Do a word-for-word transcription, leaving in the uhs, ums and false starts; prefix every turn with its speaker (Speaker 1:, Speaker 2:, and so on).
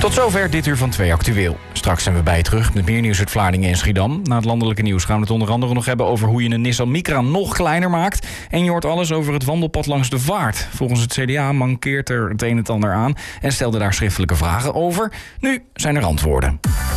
Speaker 1: Tot zover dit uur van twee Actueel. Straks zijn we bij je terug met meer nieuws uit Vlaardingen en Schiedam. Na het landelijke nieuws gaan we het onder andere nog hebben over hoe je een Nissan Micra nog kleiner maakt. En je hoort alles over het wandelpad langs de Vaart. Volgens het C D A mankeert er het een en ander aan en stelde daar schriftelijke vragen over. Nu zijn er antwoorden.